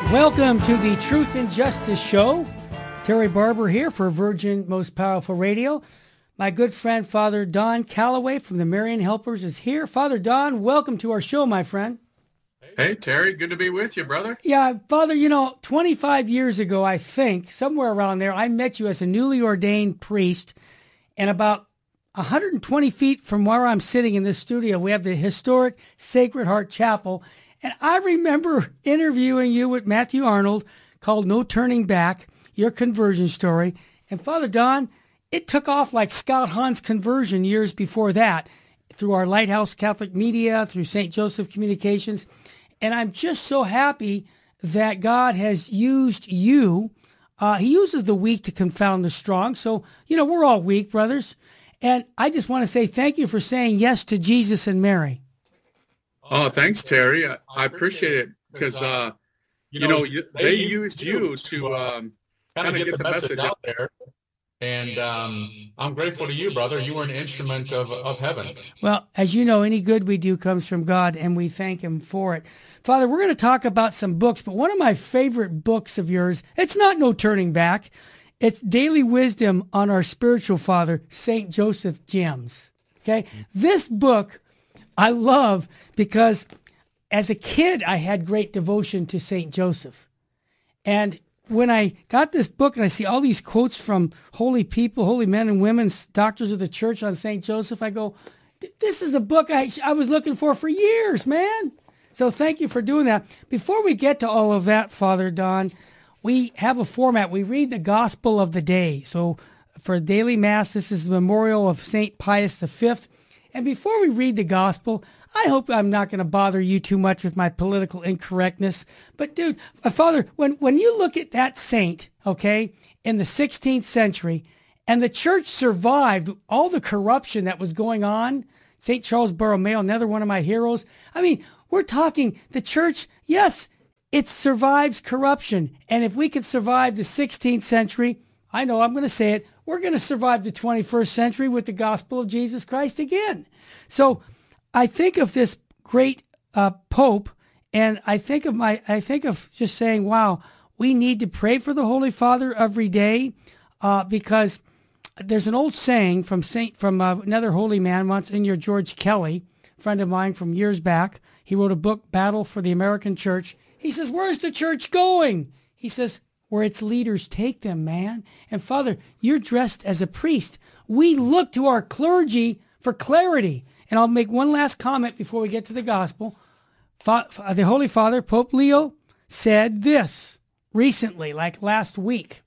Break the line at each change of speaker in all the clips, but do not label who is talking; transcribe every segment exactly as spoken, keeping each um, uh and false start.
Welcome to the Truth and Justice Show. Terry Barber here for Virgin Most Powerful Radio. My good friend, Father Don Calloway from the Marian Helpers is here. Father Don, welcome to our show, my friend.
Hey, Terry, good to be with you, brother.
Yeah, Father, you know, twenty-five years ago, I think, somewhere around there, I met you as a newly ordained priest, and about one hundred twenty feet from where I'm sitting in this studio, we have the historic Sacred Heart Chapel. And I remember interviewing you with Matthew Arnold called No Turning Back, your conversion story. And Father Don, it took off like Scout Hahn's conversion years before that through our Lighthouse Catholic Media, through Saint Joseph Communications. And I'm just so happy that God has used you. Uh, he uses the weak to confound the strong. So, you know, we're all weak, brothers. And I just want to say thank you for saying yes to Jesus and Mary.
Oh, thanks, Terry. I, I appreciate it because, uh, you know, you, they used you to um, kind of get the message out there.
And um, I'm grateful to you, brother. You were an instrument of, of heaven.
Well, as you know, any good we do comes from God, and we thank him for it. Father, we're going to talk about some books, but one of my favorite books of yours, it's not No Turning Back. It's Daily Wisdom on Our Spiritual Father, Saint Joseph Gems. Okay? This book I love because as a kid, I had great devotion to Saint Joseph. And when I got this book and I see all these quotes from holy people, holy men and women, doctors of the church on Saint Joseph, I go, this is the book I, I was looking for for years, man. So thank you for doing that. Before we get to all of that, Father Don, we have a format. We read the Gospel of the day. So for daily Mass, this is the memorial of Saint Pius the Fifth. And before we read the Gospel, I hope I'm not going to bother you too much with my political incorrectness. But dude, uh, Father, when, when you look at that saint, okay, in the sixteenth century, and the church survived all the corruption that was going on, Saint Charles Borromeo, another one of my heroes. I mean, we're talking the church, yes, it survives corruption. And if we could survive the sixteenth century, I know I'm going to say it, we're going to survive the twenty-first century with the gospel of Jesus Christ again. So I think of this great uh, Pope, and I think of my, I think of just saying, wow, we need to pray for the Holy Father every day, uh, because there's an old saying from Saint from uh, another holy man, Monsignor George Kelly, a friend of mine from years back. He wrote a book, Battle for the American Church. He says, "Where's the church going?" He says, "Where its leaders take them, man." And Father, you're dressed as a priest. We look to our clergy for clarity. And I'll make one last comment before we get to the gospel. Fa- the Holy Father, Pope Leo, said this recently, like last week.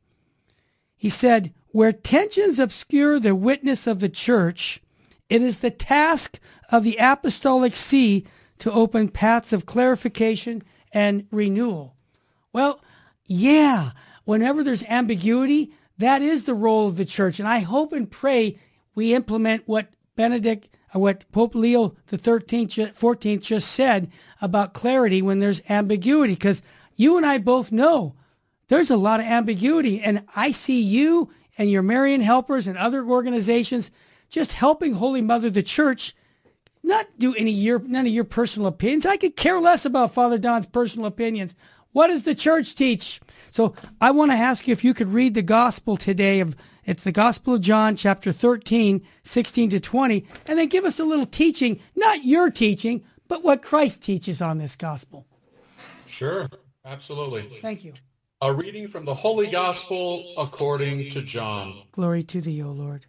He said, "Where tensions obscure the witness of the church, it is the task of the Apostolic See to open paths of clarification and renewal." Well, yeah, whenever there's ambiguity, that is the role of the church. And I hope and pray we implement what Benedict, what Pope Leo the thirteenth, fourteenth just said about clarity when there's ambiguity. Because you and I both know there's a lot of ambiguity. And I see you and your Marian Helpers and other organizations just helping Holy Mother the Church not do any your none of your personal opinions. I could care less about Father Don's personal opinions. What does the church teach? So I want to ask you if you could read the gospel today. Of It's the Gospel of John, chapter thirteen, sixteen to twenty, and then give us a little teaching, not your teaching, but what Christ teaches on this gospel.
Sure, absolutely.
Thank you.
A reading from the Holy Gospel according to John.
Glory to thee, O Lord.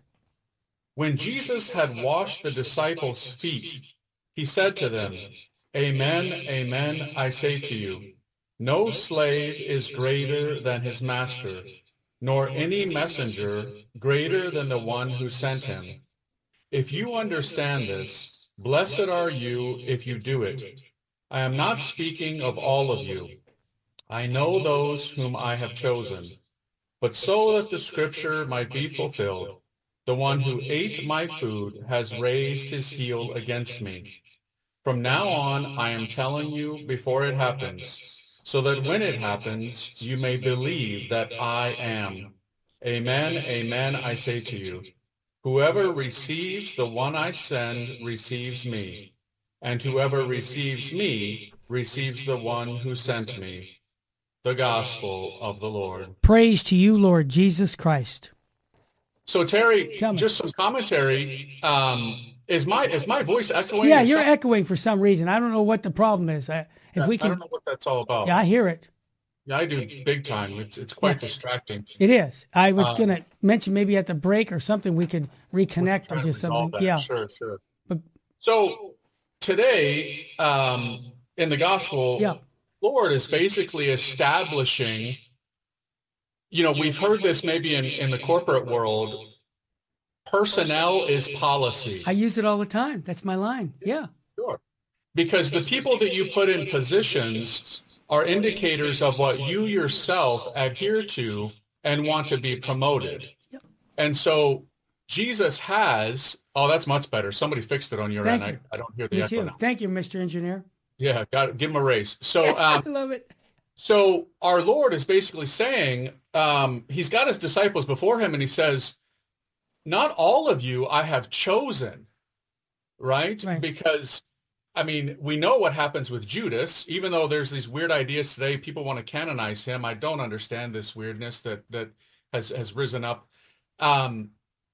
When Jesus had washed the disciples' feet, he said to them, "Amen, amen, I say to you, no slave is greater than his master, nor any messenger greater than the one who sent him. If you understand this, blessed are you if you do it. I am not speaking of all of you. I know those whom I have chosen. But so that the scripture might be fulfilled, the one who ate my food has raised his heel against me. From now on, I am telling you before it happens, so that when it happens, you may believe that I am. Amen, amen, I say to you, whoever receives the one I send receives me, and whoever receives me receives the one who sent me. the gospel of the Lord.
Praise to you, Lord Jesus Christ.
So Terry,
Tell me.
just some commentary. Um, is my is my voice echoing?
Yeah,
Is
you're
some-
echoing for some reason. I don't know what the problem is. I, if
Yeah,
we
I
can,
don't know what that's all about.
yeah, I hear it.
Yeah, I do big time. It's it's quite
Yeah.
distracting.
It is. I was
Uh,
gonna mention maybe at the break or something we could reconnect
Trying
or
to
just
resolve
something.
that.
Yeah.
Sure, sure.
But-
So today, um, in the gospel,
Yeah.
Lord is basically establishing, you know, we've heard this maybe in, in the corporate world, personnel is policy.
I use it all the time. That's my line. Yeah.
Sure. Because the people that you put in positions are indicators of what you yourself adhere to and want to be promoted.
Yep.
And so Jesus has, oh, that's much better. Somebody fixed it on your
Thank
end.
you.
I, I don't hear the
Me
echo
too.
now.
Thank you, Mister Engineer.
Yeah, got it. Give him a raise. So, um,
I love it.
so our Lord is basically saying, um, he's got his disciples before him and he says, not all of you I have chosen, right?
Right.
Because, I mean, we know what happens with Judas, even though there's these weird ideas today, people want to canonize him. I don't understand this weirdness that, that has, has risen up. Um,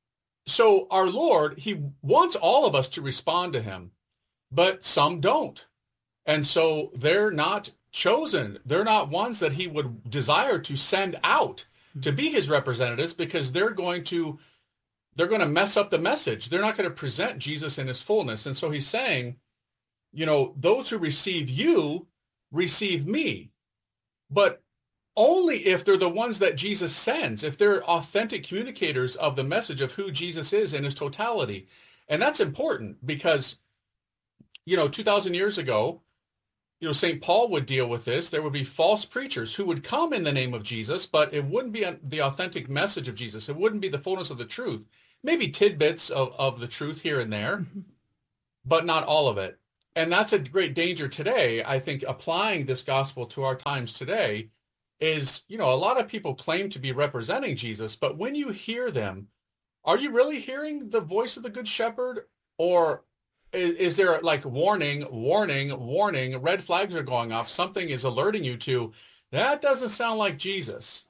so our Lord, he wants all of us to respond to him, but some don't. And so they're not chosen. They're not ones that he would desire to send out to be his representatives because they're going to they're going to mess up the message. They're not going to present Jesus in his fullness. And so he's saying, you know, those who receive you receive me, but only if they're the ones that Jesus sends, if they're authentic communicators of the message of who Jesus is in his totality. And that's important because, you know, two thousand years ago, you know, Saint Paul would deal with this. There would be false preachers who would come in the name of Jesus, but it wouldn't be the authentic message of Jesus. It wouldn't be the fullness of the truth. Maybe tidbits of, of the truth here and there,
Mm-hmm.
but not all of it. And that's a great danger today. I think applying this gospel to our times today is, you know, a lot of people claim to be representing Jesus, but when you hear them, are you really hearing the voice of the Good Shepherd? Or is, is there like warning, warning, warning, red flags are going off, something is alerting you to, that doesn't sound like Jesus.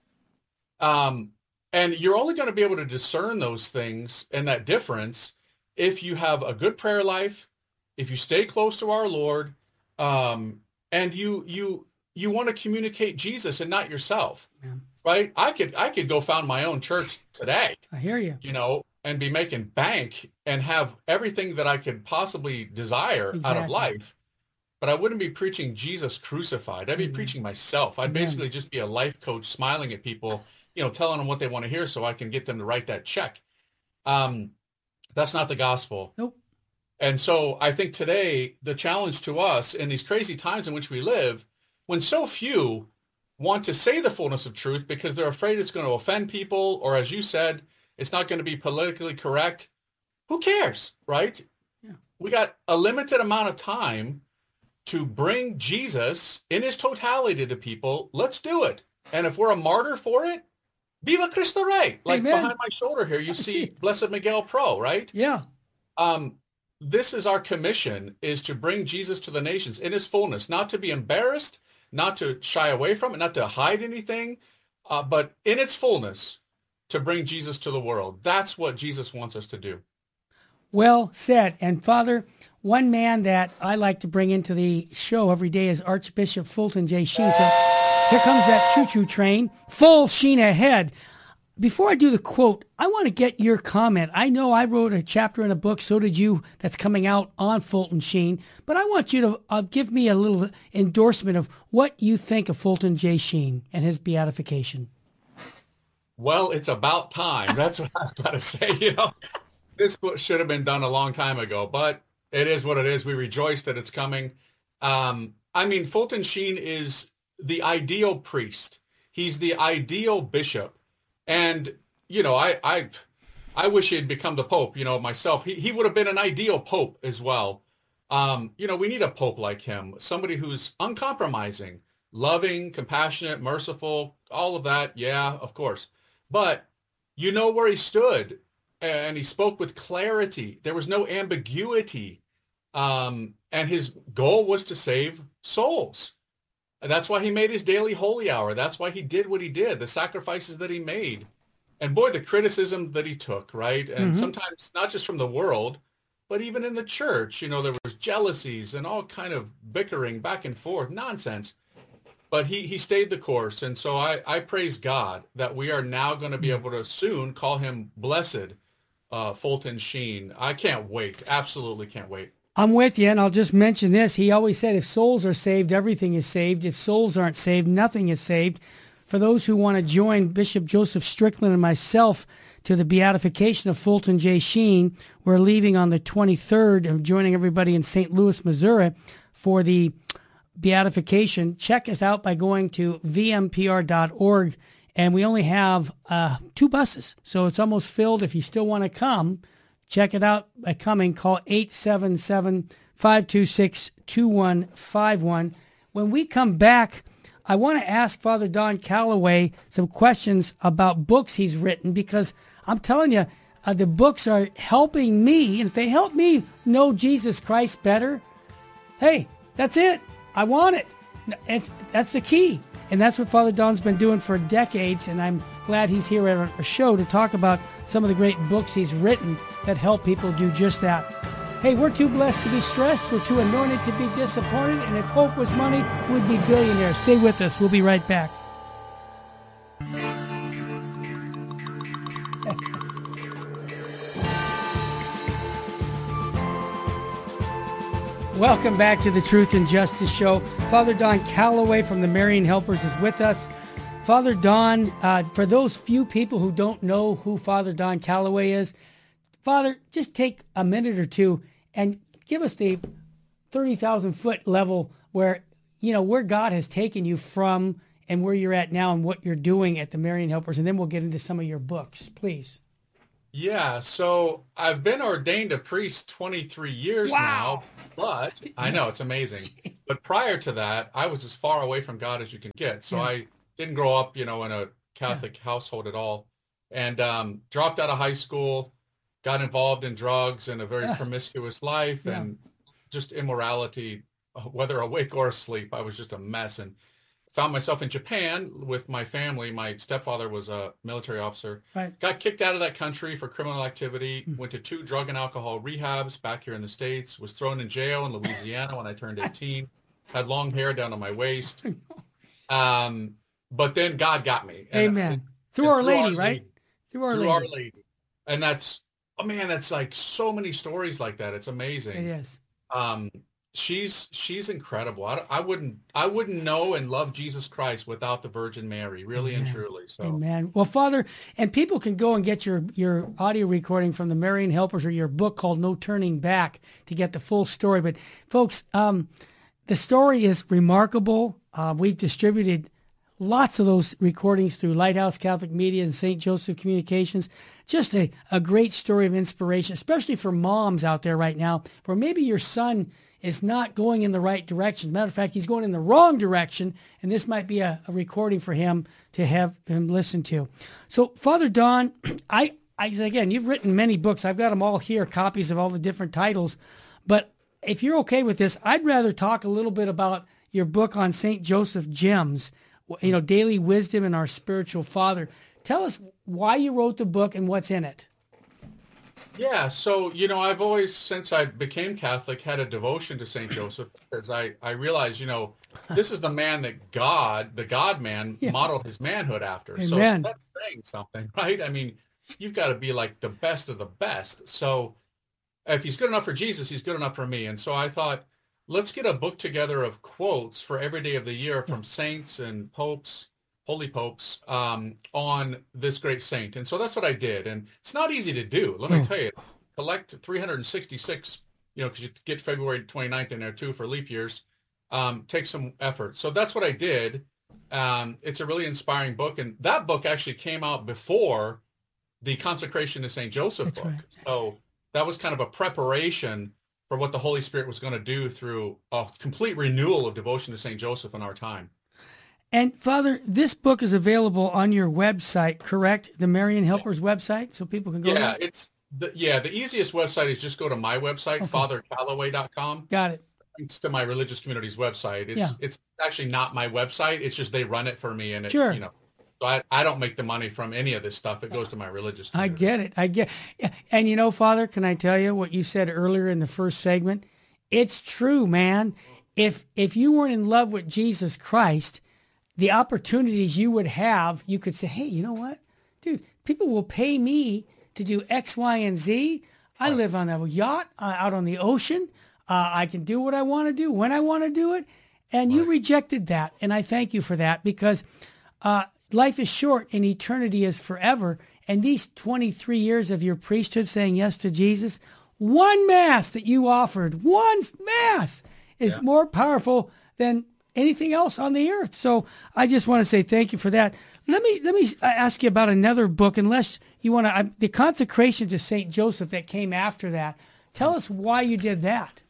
Um, and you're only going to be able to discern those things and that difference if you have a good prayer life, if you stay close to our Lord, um, and you you you want to communicate Jesus and not yourself,
Yeah.
right? I could I could go found my own church today,
I hear you.
you know, and be making bank and have everything that I could possibly desire out
Exactly.
of life. But I wouldn't be preaching Jesus crucified. I'd be
Amen.
preaching myself. I'd
Amen.
basically just be a life coach smiling at people, you know, telling them what they want to hear so I can get them to write that check. Um, that's not the gospel.
Nope.
And so I think today the challenge to us in these crazy times in which we live, when so few want to say the fullness of truth because they're afraid it's going to offend people, or as you said, it's not going to be politically correct, who cares, right?
Yeah.
We got a limited amount of time to bring Jesus in his totality to people. Let's do it. And if we're a martyr for it, Viva Cristo Rey. Like
Amen.
behind my shoulder here, you
I
see
see.
Blessed Miguel Pro, right?
Yeah.
Um, this is our commission, is to bring Jesus to the nations in his fullness, not to be embarrassed, not to shy away from it, not to hide anything, uh, but in its fullness, to bring Jesus to the world. That's what Jesus wants us to do.
Well said. And Father, one man that I like to bring into the show every day is Archbishop Fulton J. Sheen. So here comes that choo-choo train, full sheen ahead. Before I do the quote, I want to get your comment. I know I wrote a chapter in a book, so did you, that's coming out on Fulton Sheen, but I want you to uh, give me a little endorsement of what you think of Fulton J. Sheen and his beatification.
Well, it's about time. That's what I've got to say. You know, this book should have been done a long time ago, but it is what it is. We rejoice that it's coming. Um, I mean, Fulton Sheen is the ideal priest. He's the ideal bishop. And, you know, I, I, I wish he had become the Pope, you know, myself. He, he would have been an ideal Pope as well. Um, you know, we need a Pope like him, somebody who's uncompromising, loving, compassionate, merciful, all of that. Yeah, of course. But you know where he stood, and he spoke with clarity. There was no ambiguity. Um, and his goal was to save souls. That's why he made his daily holy hour. That's why he did what he did, the sacrifices that he made. And boy, the criticism that he took, right? And mm-hmm. sometimes not just from the world, but even in the church, you know, there was jealousies and all kind of bickering back and forth, nonsense. But he, he stayed the course. And so I, I praise God that we are now going to be able to soon call him Blessed uh, Fulton Sheen. I can't wait. Absolutely can't wait.
I'm with you, and I'll just mention this. He always said if souls are saved, everything is saved. If souls aren't saved, nothing is saved. For those who want to join Bishop Joseph Strickland and myself to the beatification of Fulton J. Sheen, we're leaving on the twenty-third and joining everybody in Saint Louis, Missouri for the beatification. Check us out by going to v m p r dot org, and we only have uh, two buses, so it's almost filled. If you still want to come, check it out by coming. Call eight seven seven, five two six, two one five one. When we come back, I want to ask Father Don Calloway some questions about books he's written, because I'm telling you, uh, the books are helping me, and if they help me know Jesus Christ better, hey, that's it. I want it. It's, that's the key. And that's what Father Don's been doing for decades, and I'm glad he's here at our show to talk about some of the great books he's written that help people do just that. Hey, we're too blessed to be stressed. We're too anointed to be disappointed. And if hope was money, we'd be billionaires. Stay with us. We'll be right back. Welcome back to the Truth and Justice Show. Father Don Calloway from the Marian Helpers is with us. Father Don, uh, for those few people who don't know who Father Don Calloway is, Father, just take a minute or two and give us the thirty thousand foot level where, you know, where God has taken you from and where you're at now and what you're doing at the Marian Helpers, and then we'll get into some of your books, please.
Yeah, so I've been ordained a priest twenty-three years
wow.
now, but I know it's amazing. But prior to that, I was as far away from God as you can get. So yeah. I didn't grow up, you know, in a Catholic yeah. household at all, and um, dropped out of high school, got involved in drugs and a very uh, promiscuous life yeah. and just immorality, whether awake or asleep. I was just a mess, and found myself in Japan with my family. My stepfather was a military officer.
Right.
Got kicked out of that country for criminal activity, mm. went to two drug and alcohol rehabs back here in the States, was thrown in jail in Louisiana when I turned eighteen, had long hair down to my waist. Um, but then God got me. And,
Amen.
And,
through
and
Our
through
Lady,
Our
right?
Lady.
Through Our
through
Lady.
Our Lady. And that's, oh man, that's like so many stories like that. It's amazing.
It is.
Um, she's she's incredible. I, I wouldn't I wouldn't know and love Jesus Christ without the Virgin Mary, really Amen. and truly. So,
Amen. Well, Father, and people can go and get your your audio recording from the Marian Helpers or your book called No Turning Back to get the full story. But folks, um, the story is remarkable. Uh, we've distributed lots of those recordings through Lighthouse Catholic Media and Saint Joseph Communications. Just a, a great story of inspiration, especially for moms out there right now, where maybe your son is not going in the right direction. Matter of fact, he's going in the wrong direction, and this might be a, a recording for him to have him listen to. So, Father Don, I, I again, you've written many books. I've got them all here, copies of all the different titles. But if you're okay with this, I'd rather talk a little bit about your book on Saint Joseph Gems, you know, Daily Wisdom and Our Spiritual Father. Tell us why you wrote the book and what's in it.
Yeah, so, you know, I've always, since I became Catholic, had a devotion to Saint Joseph, because I, I realized, you know, this is the man that God, the God-man, yeah. modeled his manhood after.
Amen.
So that's saying something, right? I mean, you've got to be like the best of the best. So if he's good enough for Jesus, he's good enough for me. And so I thought, let's get a book together of quotes for every day of the year from saints and popes, holy popes, um, on this great saint. And so that's what I did. And it's not easy to do. Let me tell you, collect three hundred sixty-six, you know, because you get February twenty-ninth in there too for leap years, um, takes some effort. So that's what I did. Um, it's a really inspiring book. And that book actually came out before the Consecration to Saint Joseph
that's
book.
Right.
So that was kind of a preparation for what the Holy Spirit was going to do through a complete renewal of devotion to Saint Joseph in our time.
And Father, this book is available on your website, correct? The Marian Helpers yeah. website, so people can go
Yeah,
there?
it's the, yeah, the easiest website is just go to my website, okay. father calloway dot com.
Got it.
links to my religious community's website. It's
Yeah.
it's actually not my website. It's just they run it for me, and it,
Sure.
you know, so I, I don't make the money from any of this stuff. It goes to my religious
I
community.
get it. I get. Yeah. And you know, Father, can I tell you what you said earlier in the first segment? It's true, man. If if you weren't in love with Jesus Christ, the opportunities you would have, you could say, hey, you know what, dude, people will pay me to do X, Y, and Z. I live on a yacht uh, out on the ocean. Uh, I can do what I want to do when I want to do it. And you rejected that. And I thank you for that, because uh, life is short and eternity is forever. And these twenty-three years of your priesthood saying yes to Jesus, one mass that you offered, one mass is
Yeah.
more powerful than anything else on the earth. So I just want to say thank you for that. Let me let me ask you about another book, unless you want to, the Consecration to Saint Joseph that came after that. Tell us why you did that.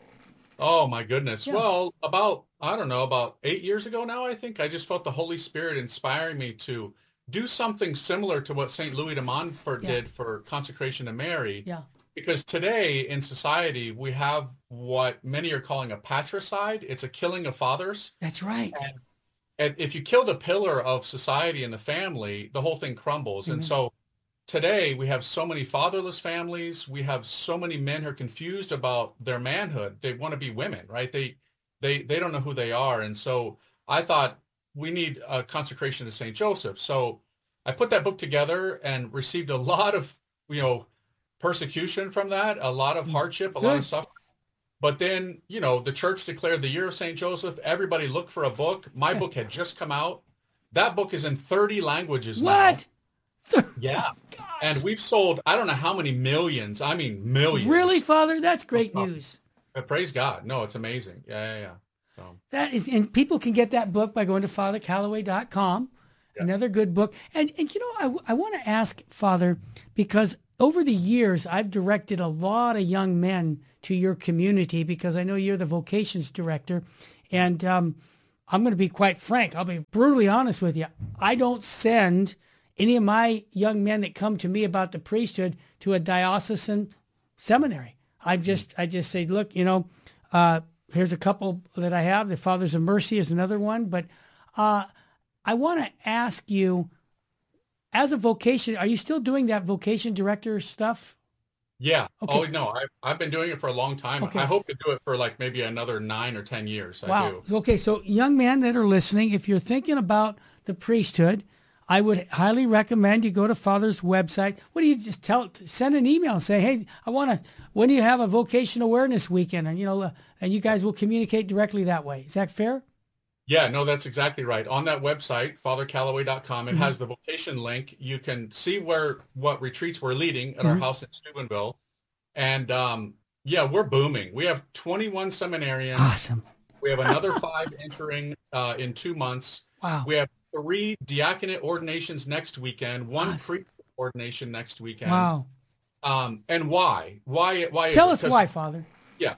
Oh my goodness.
Yeah.
Well, about, I don't know, about eight years ago now, I think, I just felt the Holy Spirit inspiring me to do something similar to what Saint Louis de Montfort
Yeah.
did for Consecration to Mary.
Yeah.
Because today in society, we have what many are calling a patricide. It's a killing of fathers.
That's right.
And, and if you kill the pillar of society and the family, the whole thing crumbles.
Mm-hmm.
And so today we have so many fatherless families. We have so many men who are confused about their manhood. They want to be women, right? They, they, they don't know who they are. And so I thought we need a consecration to Saint Joseph. So I put that book together and received a lot of, you know, persecution from that, a lot of hardship, a lot
Good.
of suffering. But then, you know, the church declared the year of Saint Joseph. Everybody looked for a book. My book had just come out. That book is in thirty languages
What?
now. Yeah. And we've sold, I don't know how many millions. I mean, millions.
Really, Father? That's great news.
Uh, Praise God. No, it's amazing. Yeah, yeah, yeah. So,
That is, and people can get that book by going to father calloway dot com.
Yeah.
Another good book. And, and you know, I, I want to ask, Father, because over the years, I've directed a lot of young men to your community, because I know you're the vocations director. And um, I'm going to be quite frank. I'll be brutally honest with you. I don't send any of my young men that come to me about the priesthood to a diocesan seminary. I just, I just say, look, you know, uh, here's a couple that I have. The Fathers of Mercy is another one. But uh, I want to ask you, as a vocation, are you still doing that vocation director stuff?
yeah.
Okay.
Oh, no, I, I've been doing it for a long time.
Okay.
I hope to do it for like maybe another nine or ten years. I
Wow.
do.
Okay, so young men that are listening, if you're thinking about the priesthood, I would highly recommend you go to Father's website. What do you just tell? Send an email and say, hey, I want to. When do you have a vocation awareness weekend? And you know, uh, and you guys will communicate directly that way. Is that fair?
Yeah, no, that's exactly right. On that website, father calloway dot com, it
Mm-hmm.
has the vocation link. You can see where what retreats we're leading at our
Mm-hmm.
house in Steubenville. And um, yeah, we're booming. We have twenty-one seminarians.
Awesome.
We have another five entering uh, in two months.
Wow.
We have three diaconate ordinations next weekend, one
Awesome.
priest ordination next weekend.
Wow.
Um, and why? Why? Why? is
Tell
it?
us
'Cause-
why, Father.
Yeah.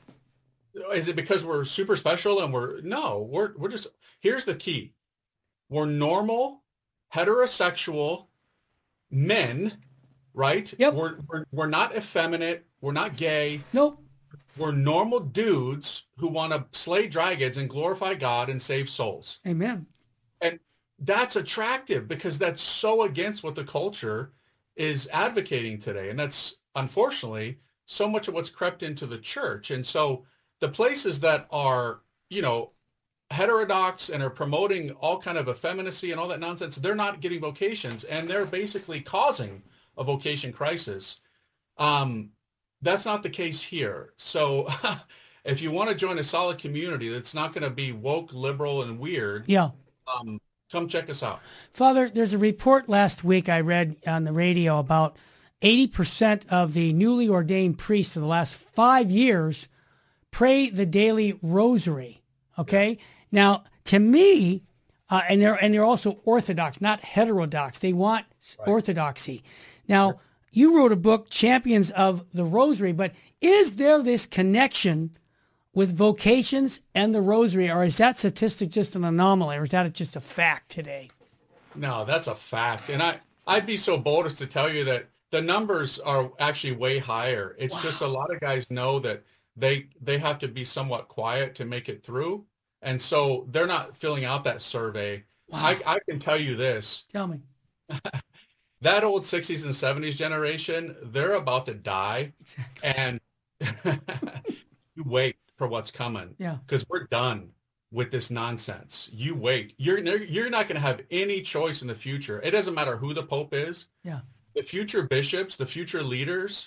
Is it because we're super special and we're no, we're we're just here's the key. We're normal, heterosexual men, right?
Yep.
We're we're we're not effeminate, we're not gay.
Nope.
We're normal dudes who want to slay dragons and glorify God and save souls.
Amen.
And that's attractive because that's so against what the culture is advocating today. And that's unfortunately so much of what's crept into the church. And so the places that are, you know, heterodox and are promoting all kind of effeminacy and all that nonsense, they're not getting vocations and they're basically causing a vocation crisis. Um, that's not the case here. So if you want to join a solid community that's not going to be woke, liberal, and weird,
Yeah.
um, come check us out.
Father, there's a report last week I read on the radio about eighty percent of the newly ordained priests in the last five years pray the daily rosary. Okay? Now, to me, uh, and they're and they're also Orthodox, not heterodox. They want
Right.
orthodoxy. Now, you wrote a book, Champions of the Rosary, but is there this connection with vocations and the rosary, or is that statistic just an anomaly, or is that just a fact today?
No, that's a fact. And I, I'd be so bold as to tell you that the numbers are actually way higher. It's just a lot of guys know that they they have to be somewhat quiet to make it through. And so they're not filling out that survey.
Wow.
I, I can tell you this.
Tell me.
That old sixties and seventies generation, they're about to die.
Exactly.
And you wait for what's coming.
Yeah.
Because we're done with this nonsense. You wait. You're you're not going to have any choice in the future. It doesn't matter who the Pope is.
Yeah.
The future bishops, the future leaders,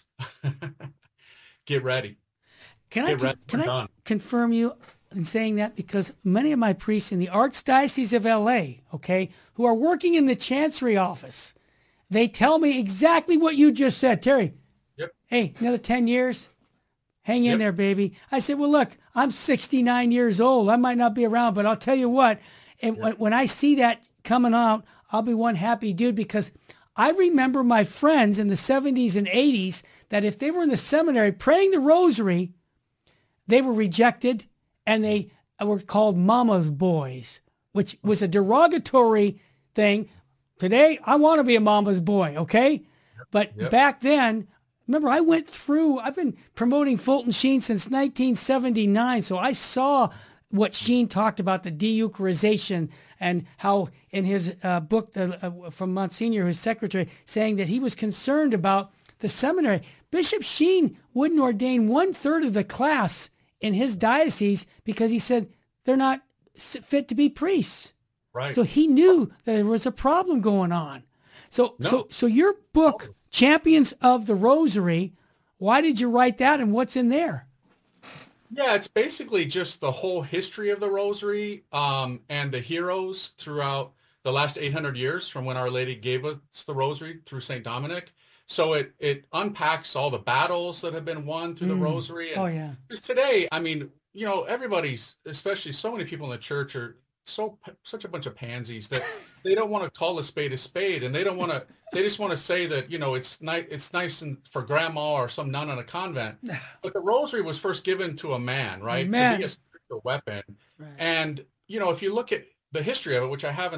get ready.
Can
get
I
ready.
can
We're
I
done.
confirm you in saying that? Because many of my priests in the Archdiocese of L A, okay, who are working in the Chancery office, they tell me exactly what you just said, Terry.
Yep.
Hey, another ten years? Hang in
Yep.
there, baby. I said, well, look, I'm sixty-nine years old. I might not be around, but I'll tell you what, and when, when I see that coming out, I'll be one happy dude, because I remember my friends in the seventies and eighties that if they were in the seminary praying the rosary, they were rejected and they were called mama's boys, which was a derogatory thing. Today, I want to be a mama's boy, okay? But
Yep.
back then, remember, I went through, I've been promoting Fulton Sheen since nineteen seventy-nine, so I saw what Sheen talked about, the de-Eucharization, and how in his uh, book the, uh, from Monsignor, his secretary, saying that he was concerned about the seminary. Bishop Sheen wouldn't ordain one-third of the class in his diocese because he said they're not s- fit to be priests.
Right.
So he knew that there was a problem going on. So,
No.
so, so your book, Champions of the Rosary, why did you write that, and what's in there?
Yeah, it's basically just the whole history of the Rosary um, and the heroes throughout the last eight hundred years from when Our Lady gave us the Rosary through Saint Dominic. So it it unpacks all the battles that have been won through
Mm.
the Rosary. And
Oh, yeah.
because today, I mean, you know, everybody's, especially so many people in the church are so such a bunch of pansies that they don't want to call a spade a spade, and they don't want to. They just want to say that, you know, it's nice. It's nice and for grandma or some nun in a convent. But the Rosary was first given to a man, right?
Amen.
To be a spiritual weapon.
Right.
And you know, if you look at the history of it, which I haven't